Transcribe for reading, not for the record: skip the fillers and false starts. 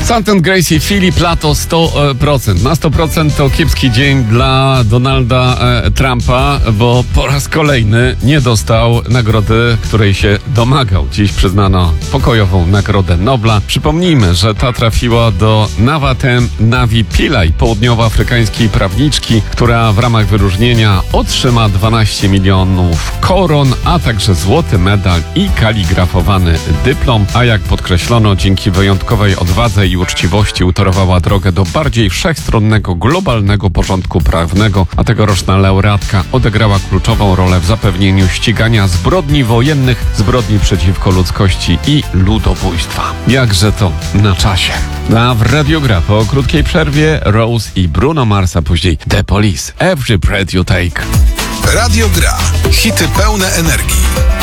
St. Gracie, Philip, lato 100%. Na 100% to kiepski dzień dla Donalda Trumpa, bo po raz kolejny nie dostał nagrody, której się domagał. Dziś przyznano pokojową Nagrodę Nobla. Przypomnijmy, że ta trafiła do Nawatem Navi Pillay, południowoafrykańskiej prawniczki, która w ramach wyróżnienia otrzyma 12 milionów koron, a także złoty medal i kaligrafowany dyplom. A jak podkreślono, dzięki wyjątkowej odwadze i uczciwości utorowała drogę do bardziej wszechstronnego, globalnego porządku prawnego, a tegoroczna laureatka odegrała kluczową rolę w zapewnieniu ścigania zbrodni wojennych, zbrodni przeciwko ludzkości i ludobójstwa. Jakże to na czasie. A w Radiu Gra po krótkiej przerwie Rose i Bruno Mars, a później The Police. Every breath you take. Radio Gra. Hity pełne energii.